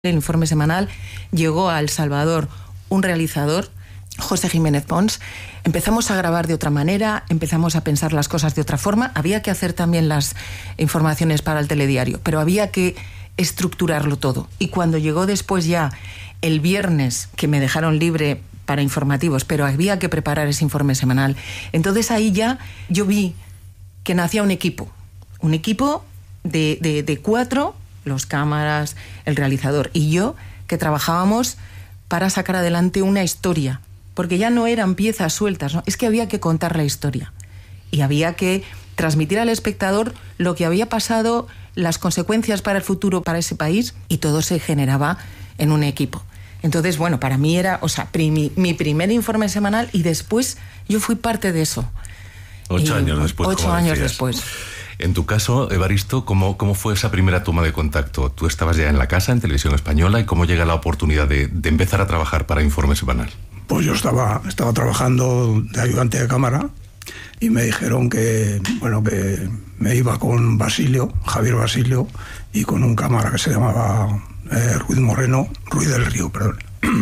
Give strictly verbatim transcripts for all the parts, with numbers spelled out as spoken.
El informe semanal llegó a El Salvador un realizador, José Jiménez Pons. Empezamos a grabar de otra manera, empezamos a pensar las cosas de otra forma. Había que hacer también las informaciones para el telediario, pero había que estructurarlo todo. Y cuando llegó después ya el viernes, que me dejaron libre para informativos, pero había que preparar ese informe semanal, entonces ahí ya yo vi que nacía un equipo, un equipo de, de, de cuatro, los cámaras, el realizador y yo, que trabajábamos para sacar adelante una historia, porque ya no eran piezas sueltas, ¿no? Es que había que contar la historia y había que transmitir al espectador lo que había pasado, las consecuencias para el futuro para ese país, y todo se generaba en un equipo. Entonces, bueno, para mí era, o sea, mi, mi primer informe semanal, y después yo fui parte de eso. Ocho y, años después. Ocho años decías. después. En tu caso, Evaristo, ¿cómo, ¿cómo fue esa primera toma de contacto? Tú estabas ya en la casa, en Televisión Española, ¿y cómo llega la oportunidad de, de empezar a trabajar para Informe Semanal? Pues yo estaba, estaba trabajando de ayudante de cámara y me dijeron que, bueno, que me iba con Basilio, Javier Basilio, y con un cámara que se llamaba eh, Ruiz Moreno, Ruiz del Río, perdón.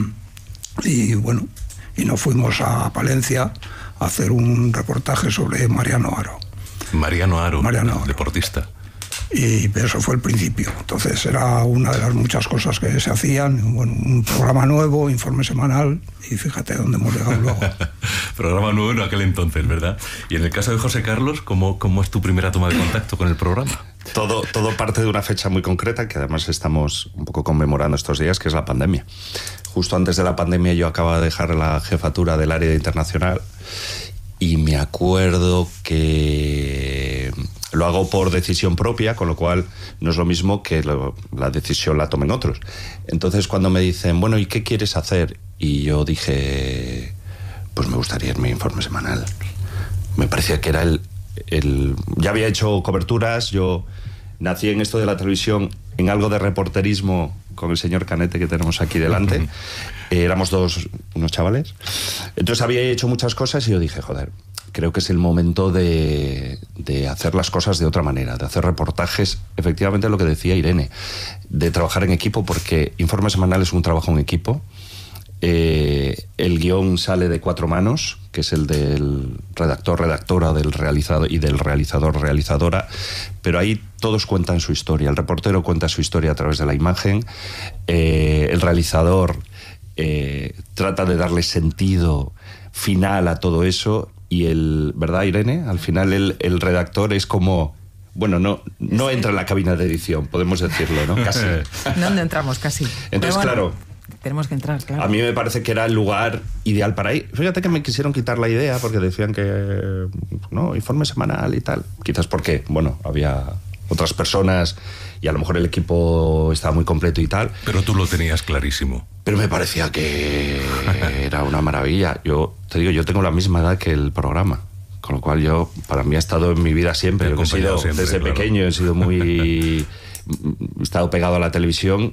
Y bueno, y nos fuimos a Palencia a hacer un reportaje sobre Mariano Haro. Mariano Haro, Mariano Haro. Deportista. Y eso fue el principio. Entonces era una de las muchas cosas que se hacían. Bueno, un programa nuevo, informe semanal, y fíjate dónde hemos llegado luego. Programa nuevo en aquel entonces, ¿verdad? Y en el caso de José Carlos, ¿cómo, cómo es tu primera toma de contacto con el programa? Todo, todo parte de una fecha muy concreta que además estamos un poco conmemorando estos días, que es la pandemia. Justo antes de la pandemia yo acababa de dejar la jefatura del área internacional y me acuerdo que lo hago por decisión propia, con lo cual no es lo mismo que lo, la decisión la tomen otros. Entonces cuando me dicen, bueno, ¿y qué quieres hacer? Y yo dije, pues me gustaría irme a Informe Semanal. Me parecía que era el, el... Ya había hecho coberturas, yo nací en esto de la televisión, en algo de reporterismo con el señor Canete que tenemos aquí delante. Uh-huh. Eh, éramos dos, unos chavales. Entonces había hecho muchas cosas y yo dije, joder, creo que es el momento de, de hacer las cosas de otra manera, de hacer reportajes, efectivamente lo que decía Irene, de trabajar en equipo, porque Informe Semanal es un trabajo en equipo. Eh, el guión sale de cuatro manos, que es el del redactor, redactora del realizador y del realizador, realizadora, pero ahí todos cuentan su historia. El reportero cuenta su historia a través de la imagen, eh, el realizador eh, trata de darle sentido final a todo eso, y el, ¿verdad, Irene? Al final el, el redactor es como... Bueno, no, no entra en la cabina de edición, podemos decirlo, ¿no? Casi. No, no entramos casi. Entonces, bueno, claro... Tenemos que entrar, claro. A mí me parece que era el lugar ideal para ir. Fíjate que me quisieron quitar la idea porque decían que... No, informe semanal y tal. Quizás porque, bueno, había otras personas y a lo mejor el equipo estaba muy completo y tal. Pero tú lo tenías clarísimo. Pero me parecía que era una maravilla. Yo te digo, yo tengo la misma edad que el programa. Con lo cual yo, para mí ha estado en mi vida siempre. Yo he sido, siempre desde claro. pequeño he sido muy... he estado pegado a la televisión.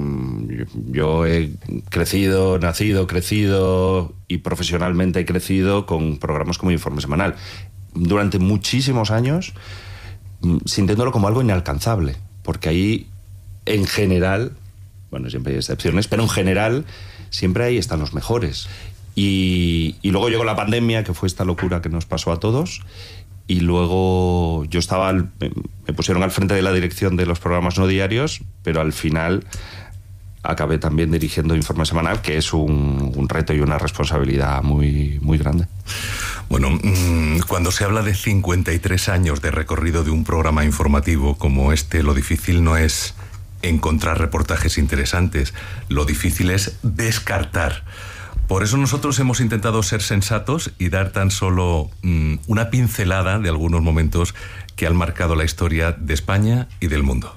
Yo he crecido, nacido, crecido y profesionalmente he crecido con programas como Informe Semanal. Durante muchísimos años, sintiéndolo como algo inalcanzable. Porque ahí, en general, bueno, siempre hay excepciones, pero en general siempre ahí están los mejores. Y, y luego llegó la pandemia, que fue esta locura que nos pasó a todos. Y luego yo estaba, al, me pusieron al frente de la dirección de los programas no diarios, pero al final acabé también dirigiendo Informe Semanal, que es un, un reto y una responsabilidad muy, muy grande. Bueno, mmm, cuando se habla de cincuenta y tres años de recorrido de un programa informativo como este, lo difícil no es encontrar reportajes interesantes, lo difícil es descartar. Por eso nosotros hemos intentado ser sensatos y dar tan solo mmm, una pincelada de algunos momentos que han marcado la historia de España y del mundo.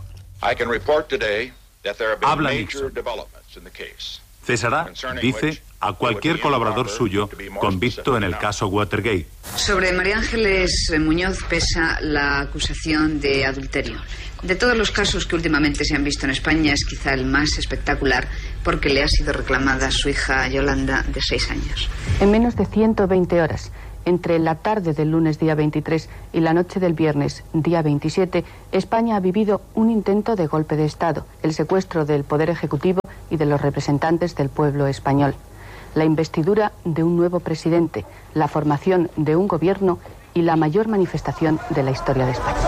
Habla Nixon. Cesará dice a cualquier colaborador suyo convicto en el caso Watergate. Sobre María Ángeles Muñoz pesa la acusación de adulterio. De todos los casos que últimamente se han visto en España, es quizá el más espectacular porque le ha sido reclamada su hija Yolanda, de seis años. En menos de ciento veinte horas, Entre la tarde del lunes día veintitrés y la noche del viernes día veintisiete, España ha vivido un intento de golpe de Estado, el secuestro del Poder Ejecutivo y de los representantes del pueblo español, la investidura de un nuevo presidente, la formación de un gobierno y la mayor manifestación de la historia de España.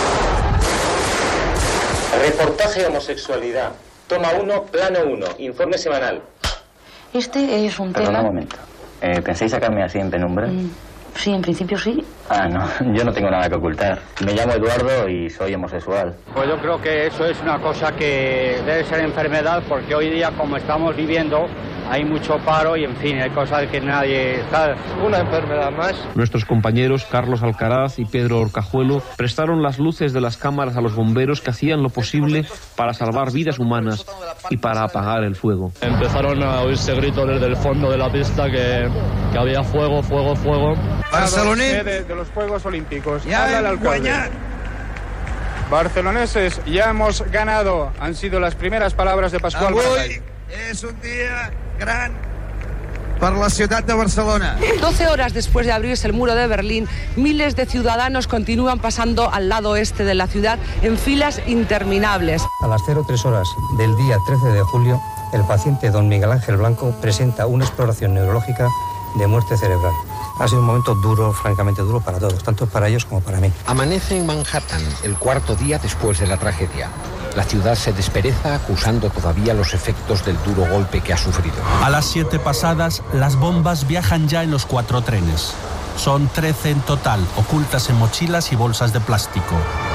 Reportaje homosexualidad. Toma uno, plano uno, informe semanal. Este es un Perdona tema... un momento. Eh, ¿Pensáis sacarme así en penumbra? Mm, sí, en principio sí. Ah, no, yo no tengo nada que ocultar. Me llamo Eduardo y soy homosexual. Pues yo creo que eso es una cosa que debe ser enfermedad, porque hoy día, como estamos viviendo, hay mucho paro y, en fin, hay cosas que nadie sabe. Una enfermedad más. Nuestros compañeros Carlos Alcaraz y Pedro Orcajuelo prestaron las luces de las cámaras a los bomberos que hacían lo posible para salvar vidas humanas y para apagar el fuego. Empezaron a oírse gritos desde el fondo de la pista que, que había fuego, fuego, fuego. Barcelonés de, de los Juegos Olímpicos. Ya habla el alcalde. Barceloneses, ya hemos ganado. Han sido las primeras palabras de Pascual Maragall. Es un día gran para la ciudad de Barcelona. doce horas después de abrirse el muro de Berlín, miles de ciudadanos continúan pasando al lado este de la ciudad en filas interminables. A las cero tres horas del día trece de julio, el paciente don Miguel Ángel Blanco presenta una exploración neurológica de muerte cerebral. Ha sido un momento duro, francamente duro para todos, tanto para ellos como para mí. Amanece en Manhattan, el cuarto día después de la tragedia. La ciudad se despereza acusando todavía los efectos del duro golpe que ha sufrido. A las siete pasadas, las bombas viajan ya en los cuatro trenes. Son trece en total, ocultas en mochilas y bolsas de plástico.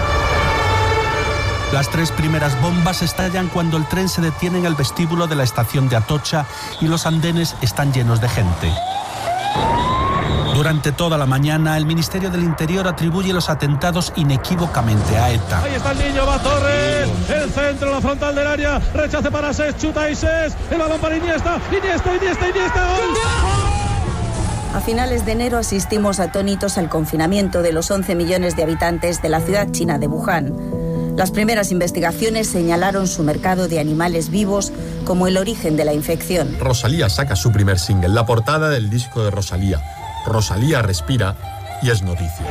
Las tres primeras bombas estallan cuando el tren se detiene en el vestíbulo de la estación de Atocha y los andenes están llenos de gente. Durante toda la mañana, el Ministerio del Interior atribuye los atentados inequívocamente a ETA. Ahí está el niño, va Torres, el centro, la frontal del área, rechace para Ses, chuta y Ses, el balón para Iniesta, Iniesta, Iniesta, Iniesta, gol. A finales de enero asistimos atónitos al confinamiento de los once millones de habitantes de la ciudad china de Wuhan. Las primeras investigaciones señalaron su mercado de animales vivos como el origen de la infección. Rosalía saca su primer single, la portada del disco de Rosalía. Rosalía respira y es noticia.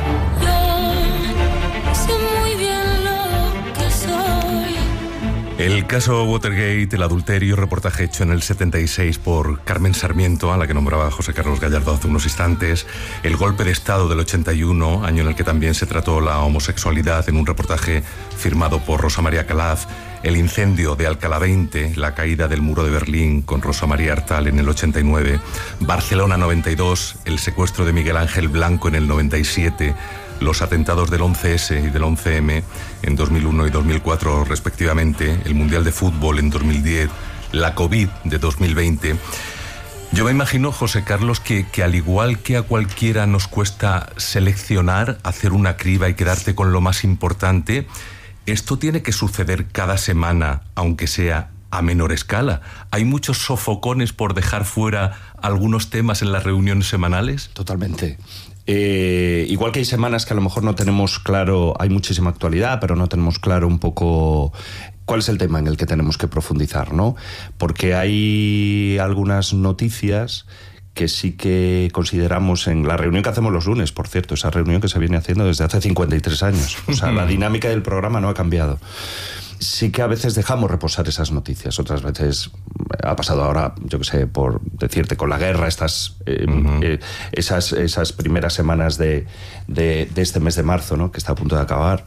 Yo sé muy bien lo que soy. El caso Watergate, el adulterio, reportaje hecho en el setenta y seis por Carmen Sarmiento, a la que nombraba José Carlos Gallardo hace unos instantes, el golpe de Estado del ochenta y uno, año en el que también se trató la homosexualidad en un reportaje firmado por Rosa María Calaf, el incendio de Alcalá veinte, la caída del muro de Berlín con Rosa María Artal en el ochenta y nueve, Barcelona noventa y dos, el secuestro de Miguel Ángel Blanco en el noventa y siete, los atentados del once ese y del once eme en dos mil uno y dos mil cuatro respectivamente, el Mundial de Fútbol en dos mil diez, la COVID de dos mil veinte. Yo me imagino, José Carlos, que, que al igual que a cualquiera nos cuesta seleccionar, hacer una criba y quedarte con lo más importante, esto tiene que suceder cada semana, aunque sea a menor escala. ¿Hay muchos sofocones por dejar fuera algunos temas en las reuniones semanales? Totalmente. Eh, igual que hay semanas que a lo mejor no tenemos claro, hay muchísima actualidad, pero no tenemos claro un poco cuál es el tema en el que tenemos que profundizar, ¿no? Porque hay algunas noticias que sí que consideramos en la reunión que hacemos los lunes, por cierto, esa reunión que se viene haciendo desde hace cincuenta y tres años. O sea, la dinámica del programa no ha cambiado. Sí que a veces dejamos reposar esas noticias, otras veces ha pasado ahora, yo qué sé, por decirte, con la guerra, estas eh, uh-huh. eh, esas, esas primeras semanas de, de, de este mes de marzo, ¿no?, que está a punto de acabar,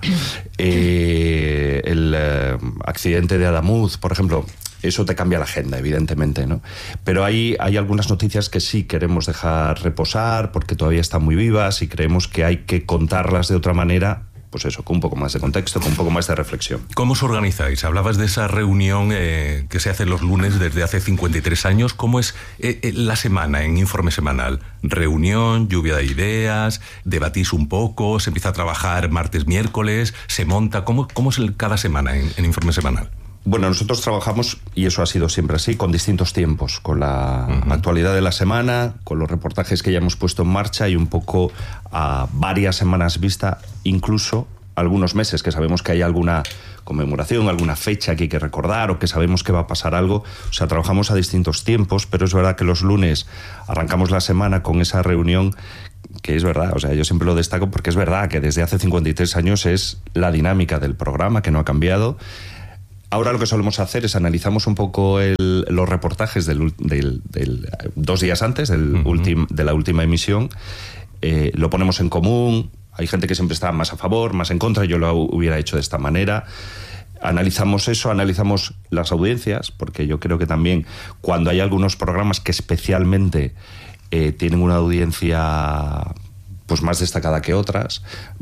eh, el eh, accidente de Adamuz, por ejemplo. Eso te cambia la agenda, evidentemente, ¿no? Pero hay, hay algunas noticias que sí queremos dejar reposar porque todavía están muy vivas y creemos que hay que contarlas de otra manera, pues eso, con un poco más de contexto, con un poco más de reflexión. ¿Cómo os organizáis? Hablabas de esa reunión eh, que se hace los lunes desde hace cincuenta y tres años. ¿Cómo es eh, eh, la semana en Informe Semanal? Reunión, lluvia de ideas, debatís un poco, se empieza a trabajar martes, miércoles, se monta. ¿Cómo, cómo es el, cada semana en, en Informe Semanal? Bueno, nosotros trabajamos, y eso ha sido siempre así, con distintos tiempos, con la uh-huh. actualidad de la semana, con los reportajes que ya hemos puesto en marcha y un poco a varias semanas vista, incluso algunos meses que sabemos que hay alguna conmemoración, alguna fecha que hay que recordar o que sabemos que va a pasar algo. O sea, trabajamos a distintos tiempos, pero es verdad que los lunes arrancamos la semana con esa reunión que es verdad, o sea, yo siempre lo destaco porque es verdad que desde hace cincuenta y tres años es la dinámica del programa, que no ha cambiado. Ahora lo que solemos hacer es analizamos un poco el, los reportajes del, del, del dos días antes del uh-huh. ultim, de la última emisión, eh, lo ponemos en común, hay gente que siempre está más a favor, más en contra, yo lo hubiera hecho de esta manera. Analizamos eso, analizamos las audiencias, porque yo creo que también cuando hay algunos programas que especialmente eh, tienen una audiencia pues más destacada que otras,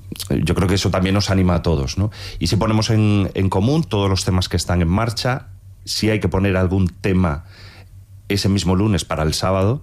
yo creo que eso también nos anima a todos, ¿no? Y si ponemos en, en común todos los temas que están en marcha, si hay que poner algún tema ese mismo lunes para el sábado,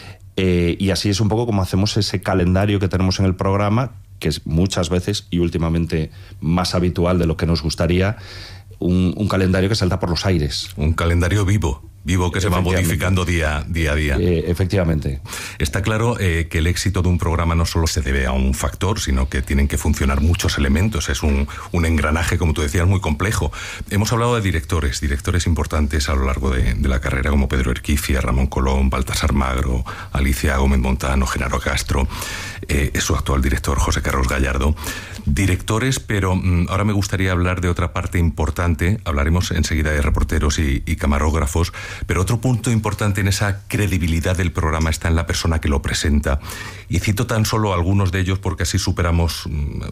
eh, y así es un poco como hacemos ese calendario que tenemos en el programa, que es muchas veces y últimamente más habitual de lo que nos gustaría, un, un calendario que salta por los aires. Un calendario vivo. Vivo que se va modificando día, día a día. Eh, efectivamente. Está claro eh, que el éxito de un programa no solo se debe a un factor, sino que tienen que funcionar muchos elementos. Es un, un engranaje, como tú decías, muy complejo. Hemos hablado de directores, directores importantes a lo largo de, de la carrera, como Pedro Erquicia, Ramón Colón, Baltasar Magro, Alicia Gómez Montano, Genaro Castro, eh, es su actual director, José Carlos Gallardo. Directores, pero mmm, ahora me gustaría hablar de otra parte importante. Hablaremos enseguida de reporteros y, y camarógrafos. Pero otro punto importante en esa credibilidad del programa está en la persona que lo presenta. Y cito tan solo algunos de ellos porque así superamos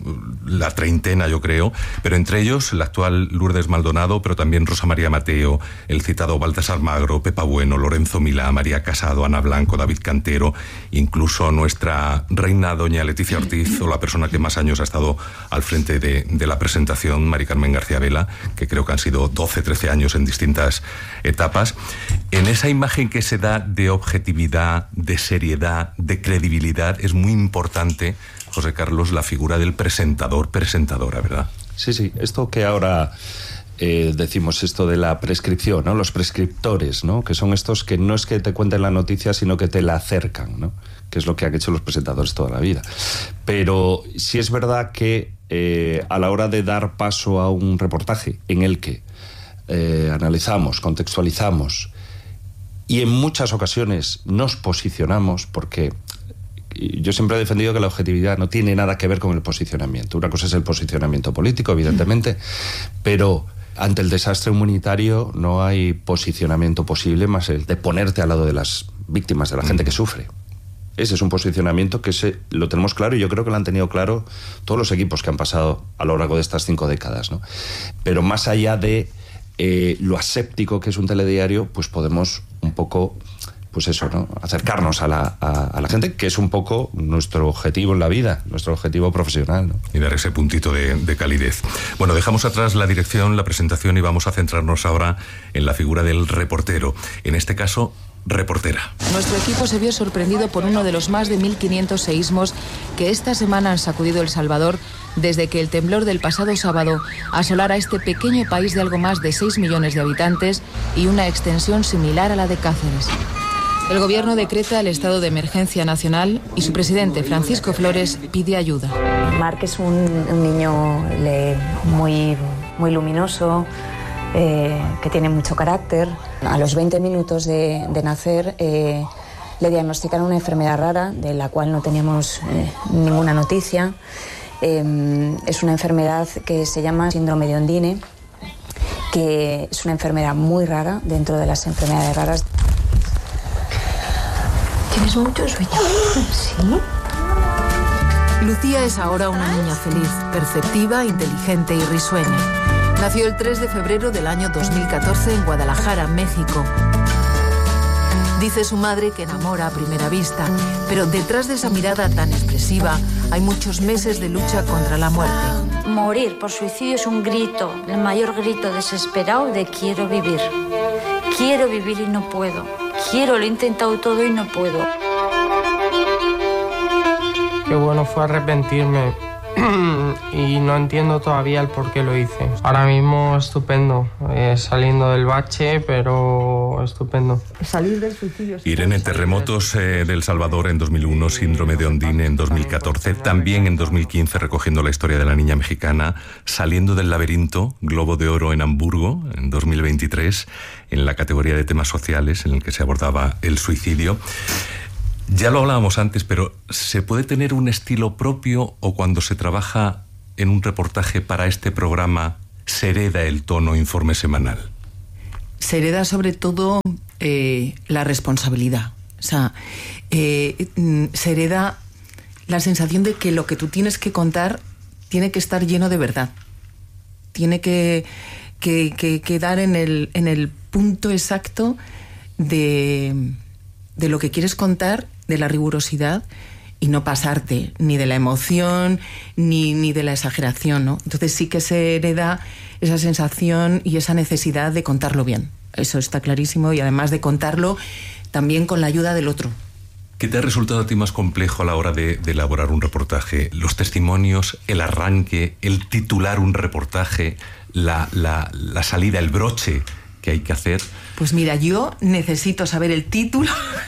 la treintena, yo creo. Pero entre ellos, el actual Lourdes Maldonado, pero también Rosa María Mateo, el citado Baltasar Magro, Pepa Bueno, Lorenzo Milá, María Casado, Ana Blanco, David Cantero, incluso nuestra reina doña Leticia Ortiz, o la persona que más años ha estado al frente de, de la presentación, Mari Carmen García Vela, que creo que han sido doce, trece años en distintas etapas. En esa imagen que se da de objetividad, de seriedad, de credibilidad, es muy importante, José Carlos, la figura del presentador, presentadora, ¿verdad? Sí, sí, esto que ahora eh, decimos, esto de la prescripción, ¿no? Los prescriptores, ¿no? Que son estos que no es que te cuenten la noticia, sino que te la acercan, ¿no? Que es lo que han hecho los presentadores toda la vida. Pero sí es verdad que eh, a la hora de dar paso a un reportaje en el que eh, analizamos, contextualizamos y en muchas ocasiones nos posicionamos, porque yo siempre he defendido que la objetividad no tiene nada que ver con el posicionamiento. Una cosa es el posicionamiento político, evidentemente, pero ante el desastre humanitario no hay posicionamiento posible más el de ponerte al lado de las víctimas, de la gente que sufre. Ese es un posicionamiento que se, lo tenemos claro, y yo creo que lo han tenido claro todos los equipos que han pasado a lo largo de estas cinco décadas, ¿no? Pero más allá de eh, lo aséptico que es un telediario, pues podemos un poco, pues eso, ¿no? Acercarnos a la, a, a la gente, que es un poco nuestro objetivo en la vida, nuestro objetivo profesional, ¿no? Y dar ese puntito de, de calidez. Bueno, dejamos atrás la dirección, la presentación, y vamos a centrarnos ahora en la figura del reportero. En este caso, reportera. Nuestro equipo se vio sorprendido por uno de los más de mil quinientos seísmos que esta semana han sacudido El Salvador desde que el temblor del pasado sábado asolara este pequeño país de algo más de seis millones de habitantes y una extensión similar a la de Cáceres. El gobierno decreta el estado de emergencia nacional y su presidente, Francisco Flores, pide ayuda. Marc es un, un niño le, muy, muy luminoso, eh, que tiene mucho carácter. A los veinte minutos de, de nacer eh, le diagnosticaron una enfermedad rara de la cual no teníamos eh, ninguna noticia. Eh, es una enfermedad que se llama síndrome de Ondine, que es una enfermedad muy rara dentro de las enfermedades raras. ¿Tienes mucho sueño? Sí. Lucía es ahora una niña feliz, perceptiva, inteligente y risueña. Nació el tres de febrero del año dos mil catorce en Guadalajara, México. Dice su madre que enamora a primera vista, pero detrás de esa mirada tan expresiva hay muchos meses de lucha contra la muerte. Morir por suicidio es un grito, el mayor grito desesperado de quiero vivir. Quiero vivir y no puedo. Quiero, lo he intentado todo y no puedo. Qué bueno fue arrepentirme y no entiendo todavía el por qué lo hice. Ahora mismo estupendo, eh, saliendo del bache, pero estupendo. Salir del suicidio. Irene, terremotos eh, del Salvador en dos mil uno, síndrome de Ondine en dos mil catorce, también en dos mil quince recogiendo la historia de la niña mexicana, Saliendo del laberinto, Globo de Oro en Hamburgo en dos mil veintitrés, en la categoría de temas sociales en el que se abordaba el suicidio. Ya lo hablábamos antes, pero ¿se puede tener un estilo propio o cuando se trabaja en un reportaje para este programa se hereda el tono informe semanal? Se hereda sobre todo eh, la responsabilidad. O sea, eh, se hereda la sensación de que lo que tú tienes que contar tiene que estar lleno de verdad. Tiene que, que, que, que dar en el, en el punto exacto de, de lo que quieres contar, de la rigurosidad, y no pasarte ni de la emoción ni, ni de la exageración, ¿no? Entonces sí que se hereda esa sensación y esa necesidad de contarlo bien. Eso está clarísimo, y además de contarlo también con la ayuda del otro. ¿Qué te ha resultado a ti más complejo a la hora de, de elaborar un reportaje? ¿Los testimonios, el arranque, el titular un reportaje, la, la, la salida, el broche que hay que hacer? Pues mira, yo necesito saber el título.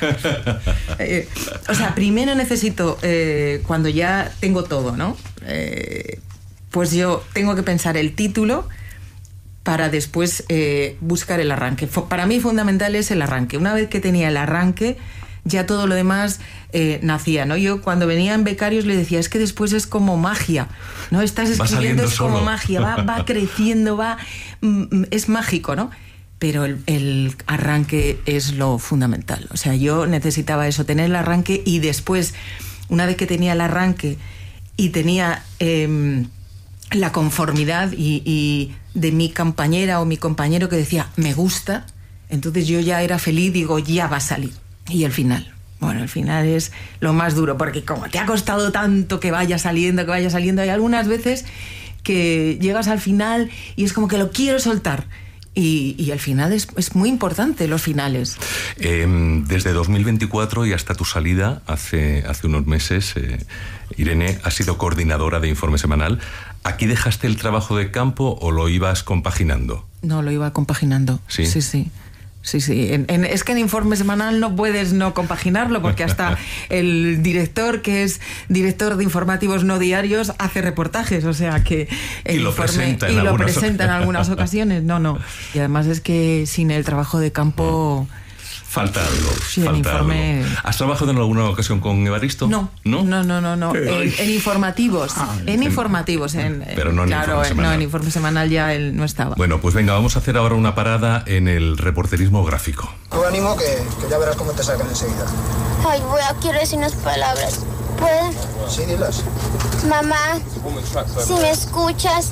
eh, o sea, primero necesito, eh, cuando ya tengo todo, ¿no? Eh, pues yo tengo que pensar el título para después eh, buscar el arranque. Para mí fundamental es el arranque. Una vez que tenía el arranque, ya todo lo demás eh, nacía, ¿no? Yo cuando venía en Becarios le decía, es que después es como magia, ¿no? Estás escribiendo, es como solo. magia, va, va creciendo, va, mm, es mágico, ¿no? Pero el, el arranque es lo fundamental. O sea, yo necesitaba eso, tener el arranque, y después, una vez que tenía el arranque y tenía eh, la conformidad y, y de mi compañera o mi compañero que decía, me gusta, entonces yo ya era feliz, digo, ya va a salir. Y el final, bueno, el final es lo más duro, porque como te ha costado tanto que vaya saliendo, que vaya saliendo, hay algunas veces que llegas al final y es como que lo quiero soltar. Y, y al final es, es muy importante, los finales. Eh, desde dos mil veinticuatro y hasta tu salida, hace, hace unos meses, eh, Irene, has sido coordinadora de Informe Semanal. ¿Aquí dejaste el trabajo de campo o lo ibas compaginando? No, lo iba compaginando. Sí, sí, sí. Sí, sí. En, en, es que en Informe Semanal no puedes no compaginarlo, porque hasta el director, que es director de informativos no diarios, hace reportajes, o sea que el y lo informe, presenta, en, y lo algunas presenta en algunas ocasiones. No, no. Y además es que sin el trabajo de campo... Falta algo. Sí, falta informe... algo. ¿Has trabajado en alguna ocasión con Evaristo? No, no, no, no, no, no. En, en informativos, ah, en informativos, en, pero no en claro, Informe Semanal. No, en Informe Semanal ya él no estaba. Bueno, pues venga, vamos a hacer ahora una parada en el reporterismo gráfico. Tú ánimo, que, que ya verás cómo te sacan enseguida. Ay, voy a quiero decir unas palabras. ¿Puedo? Sí, dilas. Mamá, si me escuchas,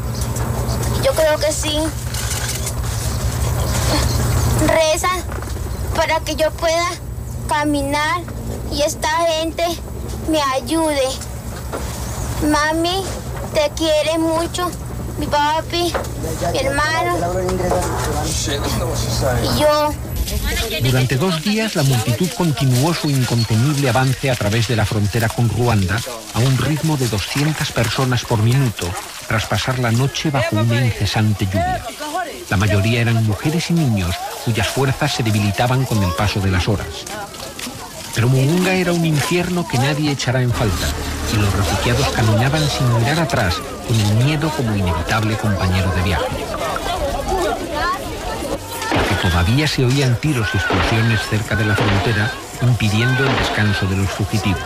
yo creo que sí. Reza para que yo pueda caminar y esta gente me ayude. Mami, te quiere mucho, mi papi, mi hermano y yo. Durante dos días la multitud continuó su incontenible avance a través de la frontera con Ruanda a un ritmo de doscientas personas por minuto, tras pasar la noche bajo una incesante lluvia. La mayoría eran mujeres y niños cuyas fuerzas se debilitaban con el paso de las horas. Pero Mugunga era un infierno que nadie echará en falta, y los refugiados caminaban sin mirar atrás, con el miedo como inevitable compañero de viaje. Porque todavía se oían tiros y explosiones cerca de la frontera, impidiendo el descanso de los fugitivos.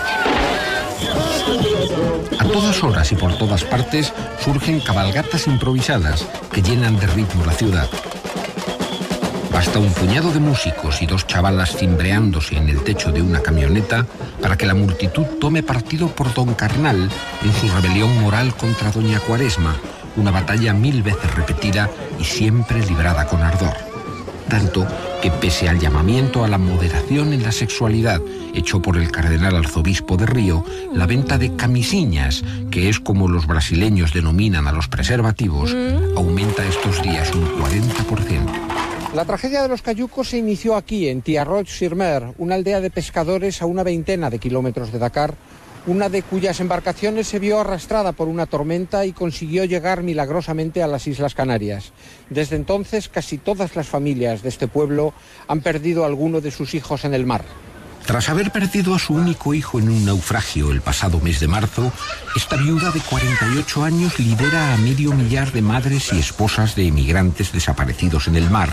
A todas horas y por todas partes surgen cabalgatas improvisadas que llenan de ritmo la ciudad. Basta un puñado de músicos y dos chavalas cimbreándose en el techo de una camioneta para que la multitud tome partido por Don Carnal en su rebelión moral contra Doña Cuaresma, una batalla mil veces repetida y siempre librada con ardor. Tanto que, pese al llamamiento a la moderación en la sexualidad hecho por el cardenal arzobispo de Río, la venta de camisiñas, que es como los brasileños denominan a los preservativos, aumenta estos días un cuarenta por ciento. La tragedia de los cayucos se inició aquí, en Tiarroch-sur-Mer, una aldea de pescadores a una veintena de kilómetros de Dakar, una de cuyas embarcaciones se vio arrastrada por una tormenta y consiguió llegar milagrosamente a las Islas Canarias. Desde entonces, casi todas las familias de este pueblo han perdido a alguno de sus hijos en el mar. Tras haber perdido a su único hijo en un naufragio el pasado mes de marzo, esta viuda de cuarenta y ocho años lidera a medio millar de madres y esposas de emigrantes desaparecidos en el mar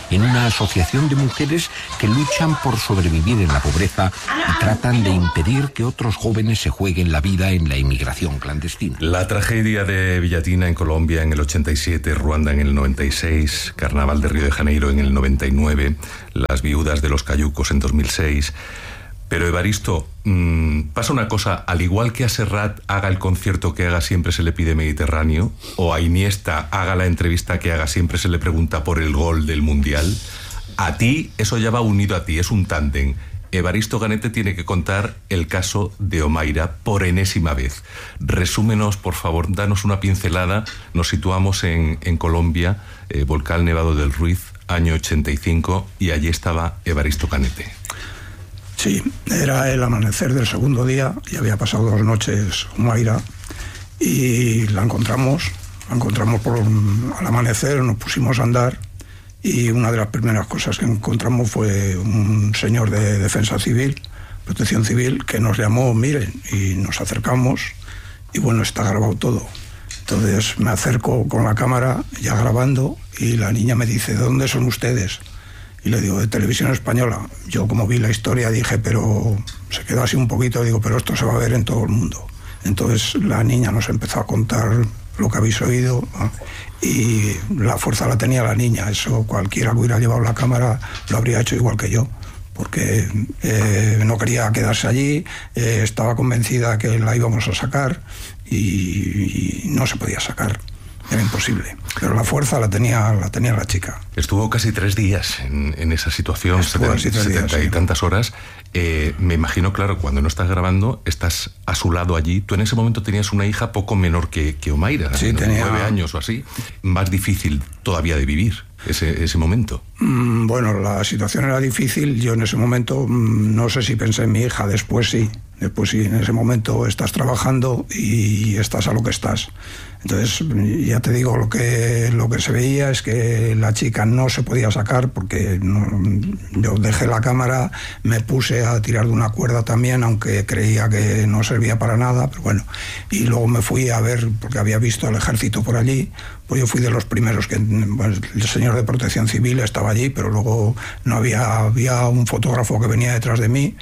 en una asociación de mujeres que luchan por sobrevivir en la pobreza y tratan de impedir que otros jóvenes se jueguen la vida en la inmigración clandestina. La tragedia de Villatina en Colombia en el ochenta y siete, Ruanda en el noventa y seis, Carnaval de Río de Janeiro en el noventa y nueve, las viudas de los cayucos en dos mil seis... Pero Evaristo, mmm, pasa una cosa, al igual que a Serrat haga el concierto que haga siempre se le pide Mediterráneo, o a Iniesta haga la entrevista que haga siempre se le pregunta por el gol del Mundial, a ti eso ya va unido a ti, es un tándem. Evaristo Ganete tiene que contar el caso de Omaira por enésima vez. Resúmenos, por favor, danos una pincelada. Nos situamos en, en Colombia, eh, Volcán Nevado del Ruiz, año ochenta y cinco, y allí estaba Evaristo Ganete. Sí, era el amanecer del segundo día, y había pasado dos noches Omaira, y la encontramos, la encontramos por, al amanecer, nos pusimos a andar, y una de las primeras cosas que encontramos fue un señor de Defensa Civil, Protección Civil, que nos llamó, miren, y nos acercamos, y bueno, está grabado todo. Entonces me acerco con la cámara, ya grabando, y la niña me dice, ¿de dónde son ustedes? Y le digo, de Televisión Española. Yo, como vi la historia, dije, pero se quedó así un poquito, digo, pero esto se va a ver en todo el mundo. Entonces la niña nos empezó a contar lo que habéis oído, ¿no? Y la fuerza la tenía la niña. Eso cualquiera que hubiera llevado la cámara lo habría hecho igual que yo, porque eh, no quería quedarse allí, eh, estaba convencida que la íbamos a sacar y, y no se podía sacar. Era imposible, pero la fuerza la tenía la tenía la chica. Estuvo casi tres días en, en esa situación, setenta, setenta días, y sí. tantas horas. Eh, me imagino, claro, cuando no estás grabando, estás a su lado allí. Tú en ese momento tenías una hija poco menor que, que Omaira, sí, ¿no? tenía nueve años o así. Más difícil todavía de vivir ese, ese momento. Mm, bueno, la situación era difícil. Yo en ese momento mm, no sé si pensé en mi hija, después sí. Después sí, en ese momento estás trabajando y estás a lo que estás. Entonces, ya te digo, lo que, lo que se veía es que la chica no se podía sacar porque no, yo dejé la cámara, me puse a tirar de una cuerda también, aunque creía que no servía para nada, pero bueno. Y luego me fui a ver, porque había visto al ejército por allí, pues yo fui de los primeros que, bueno, el señor de Protección Civil estaba allí, pero luego no había, había un fotógrafo que venía detrás de mí,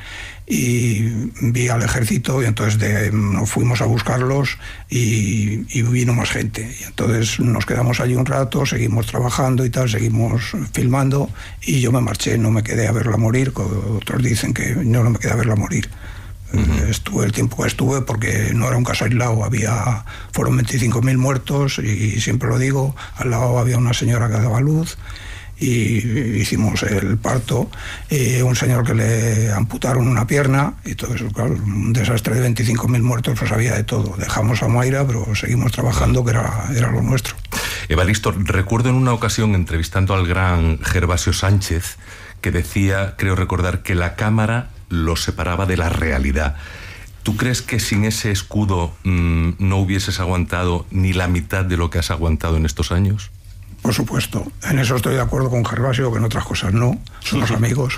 y vi al ejército y entonces de, nos fuimos a buscarlos y, y vino más gente y entonces nos quedamos allí un rato, seguimos trabajando y tal, seguimos filmando y yo me marché, no me quedé a verla morir. Otros dicen que yo no me quedé a verla morir. Uh-huh. Estuve el tiempo que estuve porque no era un caso aislado, había, fueron veinticinco mil muertos y siempre lo digo, al lado había una señora que daba luz y hicimos el parto, y un señor que le amputaron una pierna y todo eso, claro, un desastre de veinticinco mil muertos, pues había de todo. Dejamos a Omaira, pero seguimos trabajando, que era, era lo nuestro. Evaristo, recuerdo en una ocasión entrevistando al gran Gervasio Sánchez que decía, creo recordar, que la cámara lo separaba de la realidad. ¿Tú crees que sin ese escudo mmm, no hubieses aguantado ni la mitad de lo que has aguantado en estos años? Por supuesto, en eso estoy de acuerdo con Gervasio, que en otras cosas no, somos amigos.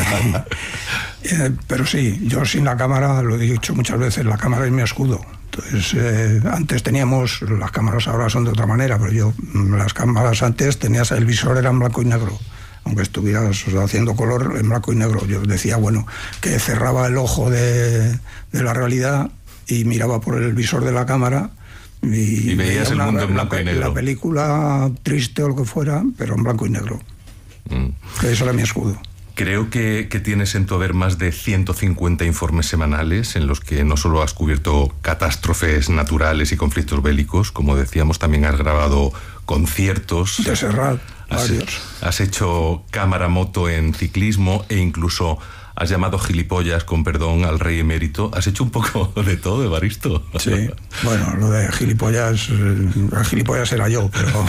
eh, pero sí, yo sin la cámara, lo he dicho muchas veces, la cámara es mi escudo. Entonces, eh, antes teníamos, las cámaras ahora son de otra manera, pero yo, las cámaras antes tenías, el visor era en blanco y negro, aunque estuvieras haciendo color en blanco y negro. Yo decía, bueno, que cerraba el ojo de, de la realidad y miraba por el visor de la cámara. Y, y veías el mundo en blanco la, y negro. La película triste o lo que fuera, pero en blanco y negro. Mm. Eso era mi escudo. Creo que, que tienes en tu haber más de ciento cincuenta informes semanales en los que no solo has cubierto catástrofes naturales y conflictos bélicos, como decíamos, también has grabado conciertos. De Serrat, has, varios. Has hecho cámara moto en ciclismo e incluso has llamado gilipollas, con perdón, al rey emérito. Has hecho un poco de todo, Evaristo. Sí, bueno, lo de gilipollas, el gilipollas era yo, pero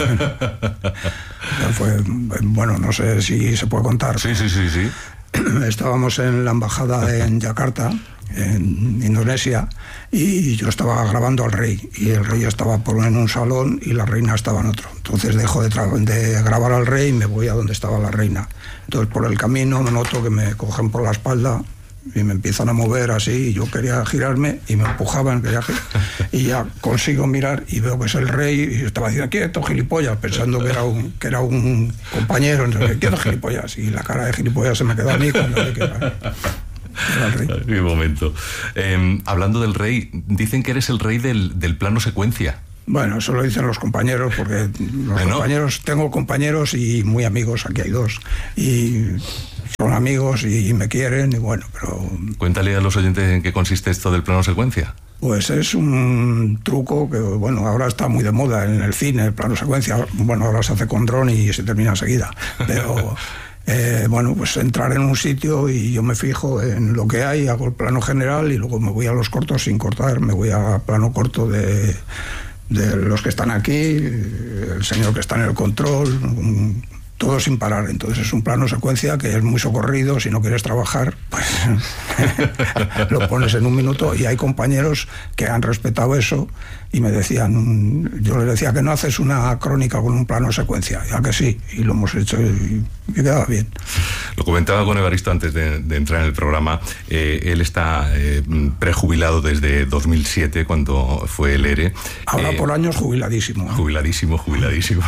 fue, bueno, no sé si se puede contar. Sí, sí, sí, sí. Estábamos en la embajada en Yakarta, en Indonesia, y yo estaba grabando al rey, y el rey estaba por en un salón y la reina estaba en otro. Entonces dejo de, tra- de grabar al rey y me voy a donde estaba la reina. Entonces por el camino me noto que me cogen por la espalda y me empiezan a mover así, y yo quería girarme y me empujaban, quería gir- y ya consigo mirar y veo que es el rey, y estaba diciendo, quieto, gilipollas, pensando que era un, que era un compañero, entonces, quieto, gilipollas, y la cara de gilipollas se me quedó a mí cuando vi que era, era el rey. Mi momento. Eh, hablando del rey, dicen que eres el rey del, del plano secuencia. Bueno, eso lo dicen los compañeros, porque los Bueno. compañeros, tengo compañeros y muy amigos, aquí hay dos, y son amigos y me quieren, y bueno, pero... Cuéntale a los oyentes en qué consiste esto del plano secuencia. Pues es un truco que, bueno, ahora está muy de moda en el cine, el plano secuencia, bueno, ahora se hace con dron y se termina enseguida, pero... Eh, bueno, pues entrar en un sitio y yo me fijo en lo que hay, hago el plano general y luego me voy a los cortos sin cortar, me voy a plano corto de... de los que están aquí, el señor que está en el control, un, todo sin parar. Entonces es un plano secuencia que es muy socorrido. Si no quieres trabajar, pues lo pones en un minuto. Y hay compañeros que han respetado eso y me decían, yo les decía que no haces una crónica con un plano secuencia, ya que sí, y lo hemos hecho y me quedaba bien. Lo comentaba con Evaristo antes de, de entrar en el programa. Eh, él está eh, prejubilado desde dos mil siete, cuando fue el ERE. Ahora Eh, por años jubiladísimo. ¿eh? Jubiladísimo, jubiladísimo.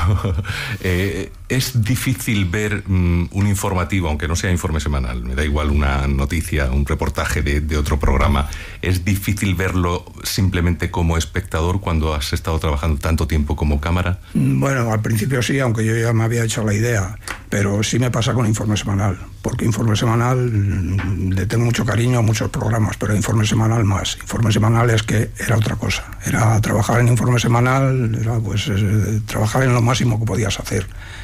eh, es difícil ver um, un informativo, aunque no sea informe semanal, me da igual una noticia, un reportaje de, de otro programa. Es difícil verlo simplemente como espectador cuando has estado trabajando tanto tiempo como cámara. Bueno, al principio sí, aunque yo ya me había hecho la idea, pero sí me pasa con Informe Semanal, porque Informe Semanal mm, le tengo mucho cariño a muchos programas, pero Informe Semanal más. Informe Semanal es que era otra cosa, era trabajar en Informe Semanal, era pues eh, trabajar en lo máximo que podías hacer.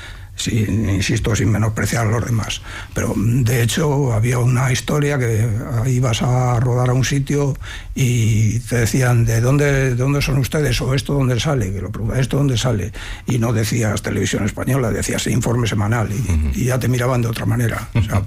Sí, insisto, sin menospreciar a los demás. Pero de hecho había una historia que ibas a rodar a un sitio y te decían, ¿de dónde, de dónde son ustedes? O esto dónde sale, que lo preguntas, ¿esto dónde sale? Y no decías Televisión Española, decías Informe Semanal, y, uh-huh. y ya te miraban de otra manera. O sea,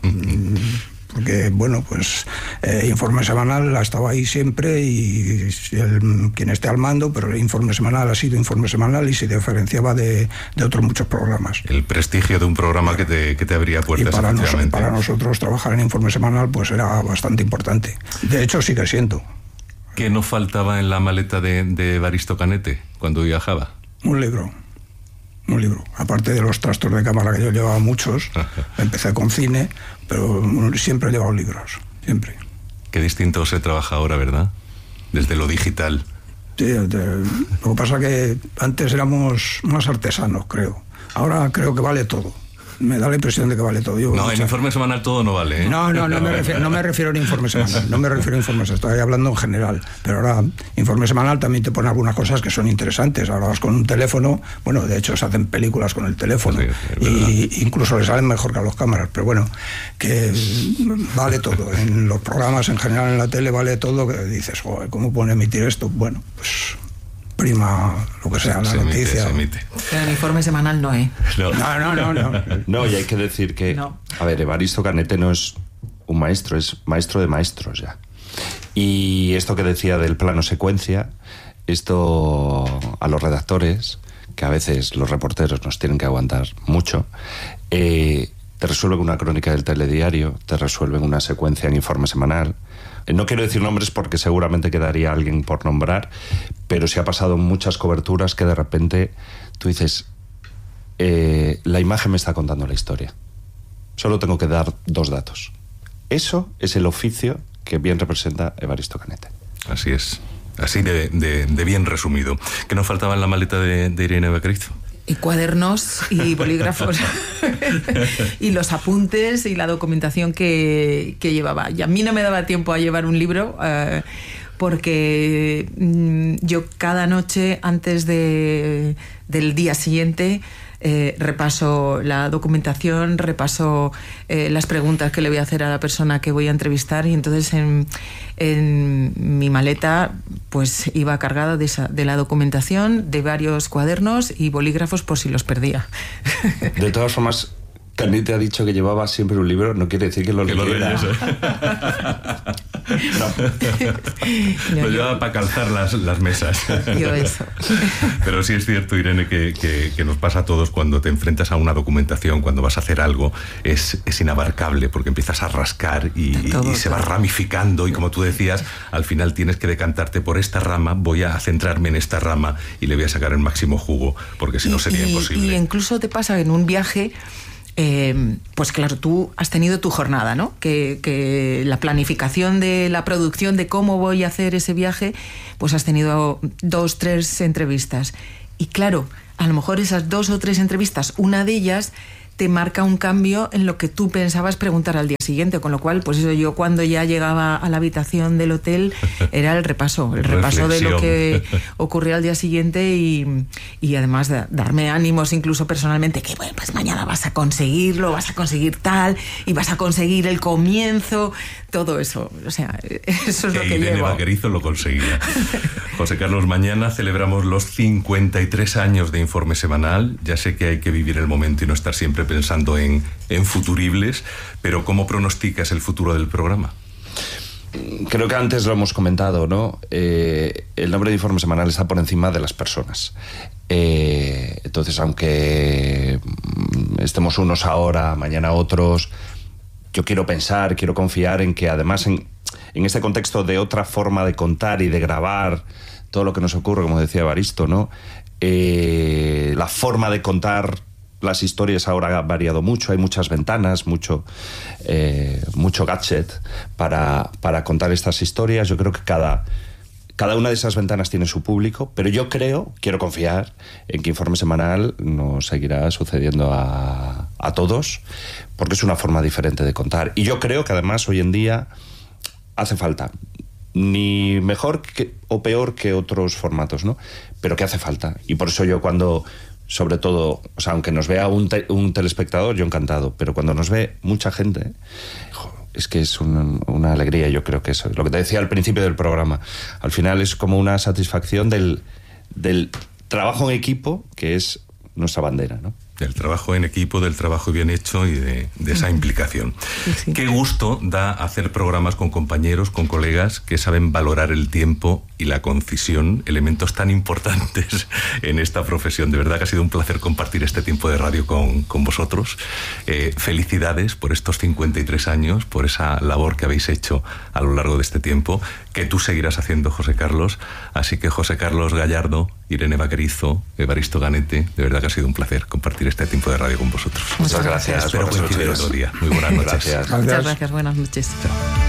porque, bueno, pues eh, Informe Semanal ha estado ahí siempre y el, quien esté al mando, pero el Informe Semanal ha sido Informe Semanal y se diferenciaba de, de otros muchos programas. El prestigio de un programa que te, que te abría puertas. Y para, nos, para nosotros trabajar en Informe Semanal pues era bastante importante. De hecho, sigue siendo. ¿Qué no faltaba en la maleta de, de Evaristo Canete cuando viajaba? Un libro. Un libro. Aparte de los trastos de cámara, que yo llevaba muchos, empecé con cine, pero siempre he llevado libros, siempre. Qué distinto se trabaja ahora, ¿verdad? Desde lo digital. Sí, de, lo que pasa es que antes éramos más artesanos, creo. Ahora creo que vale todo. Me da la impresión de que vale todo. Yo, no, en mucha... Informe Semanal todo no vale, ¿eh? No, no, no me refiero, no me refiero a Informe Semanal. No me refiero a Informe Semanal, estoy hablando en general. Pero ahora, Informe Semanal también te pone algunas cosas que son interesantes. Ahora vas con un teléfono, bueno, de hecho se hacen películas con el teléfono. Sí, y incluso le salen mejor que a las cámaras. Pero bueno, que vale todo. En los programas en general, en la tele, vale todo. Que dices, joder, ¿cómo pueden emitir esto? Bueno, pues... prima lo que sea, la se noticia. Emite, se emite. Pero el Informe Semanal no, ¿eh? No, no, no. No, no. No, y hay que decir que, no. A ver, Evaristo Canete no es un maestro, es maestro de maestros ya. Y esto que decía del plano secuencia, esto a los redactores, que a veces los reporteros nos tienen que aguantar mucho, eh, te resuelven una crónica del telediario, te resuelven una secuencia en Informe Semanal. No quiero decir nombres porque seguramente quedaría alguien por nombrar, pero se ha pasado en muchas coberturas que de repente tú dices, eh, la imagen me está contando la historia. Solo tengo que dar dos datos. Eso es el oficio que bien representa Evaristo Canete. Así es, así de, de, de bien resumido. ¿Qué nos faltaba en la maleta de, de Irene Becrizo? Y cuadernos y bolígrafos y los apuntes y la documentación que, que llevaba. Y a mí no me daba tiempo a llevar un libro eh, porque mm, yo cada noche antes de, del día siguiente eh, repaso la documentación, repaso eh, las preguntas que le voy a hacer a la persona que voy a entrevistar, y entonces en, en mi maleta pues iba cargada de, esa, de la documentación, de varios cuadernos y bolígrafos por si los perdía. De todas formas, Canete ha dicho que llevaba siempre un libro, no quiere decir que lo, que lo leyes, ¿eh? No. Lo llevaba para calzar las, las mesas. Yo eso. Pero sí es cierto, Irene, que, que, que nos pasa a todos cuando te enfrentas a una documentación, cuando vas a hacer algo, es, es inabarcable, porque empiezas a rascar y, todo, y se va ramificando, y como tú decías, al final tienes que decantarte por esta rama, voy a centrarme en esta rama y le voy a sacar el máximo jugo, porque si no sería y, imposible. Y incluso te pasa en un viaje... Eh, pues claro, tú has tenido tu jornada, ¿no? Que, que la planificación de la producción de cómo voy a hacer ese viaje, pues has tenido dos, tres entrevistas. Y claro, a lo mejor esas dos o tres entrevistas, una de ellas te marca un cambio en lo que tú pensabas preguntar al día siguiente, con lo cual, pues eso, yo cuando ya llegaba a la habitación del hotel era el repaso, el repaso de lo que ocurría al día siguiente y, y además de darme ánimos incluso personalmente, que bueno, pues mañana vas a conseguirlo, vas a conseguir tal, y vas a conseguir el comienzo, todo eso, o sea, eso es que lo que Irene llevo. Vaquerizo lo conseguía. José Carlos, mañana celebramos los cincuenta y tres años de Informe Semanal. Ya sé que hay que vivir el momento y no estar siempre pensando en, en futuribles, pero ¿cómo pronosticas el futuro del programa? Creo que antes lo hemos comentado, ¿no? Eh, el nombre de Informe Semanal está por encima de las personas. Eh, entonces, aunque estemos unos ahora, mañana otros, yo quiero pensar, quiero confiar en que además en, en este contexto de otra forma de contar y de grabar todo lo que nos ocurre, como decía Evaristo, ¿no? Eh, la forma de contar las historias ahora ha variado mucho, hay muchas ventanas, mucho, eh, mucho gadget para, para contar estas historias. Yo creo que cada, cada una de esas ventanas tiene su público, pero yo creo, quiero confiar en que Informe Semanal nos seguirá sucediendo a, a todos, porque es una forma diferente de contar. Y yo creo que además hoy en día hace falta, ni mejor que, o peor que otros formatos, ¿no? Pero que hace falta. Y por eso yo cuando... Sobre todo, o sea, aunque nos vea un, te, un telespectador, yo encantado, pero cuando nos ve mucha gente, es que es un, una alegría. Yo creo que eso es lo que te decía al principio del programa. Al final es como una satisfacción del, del trabajo en equipo, que es nuestra bandera, ¿no? Del trabajo en equipo, del trabajo bien hecho y de, de esa implicación. Sí, sí. Qué gusto da hacer programas con compañeros, con colegas que saben valorar el tiempo y la concisión, elementos tan importantes en esta profesión. De verdad que ha sido un placer compartir este tiempo de radio con, con vosotros. Eh, felicidades por estos cincuenta y tres años, por esa labor que habéis hecho a lo largo de este tiempo, que tú seguirás haciendo, José Carlos. Así que José Carlos Gallardo, Irene Vaquerizo, Evaristo Ganete, de verdad que ha sido un placer compartir este tiempo de radio con vosotros. Muchas gracias. Espero coincidir otro día. Muy buenas noches. Gracias. Muchas gracias, buenas noches. Chao.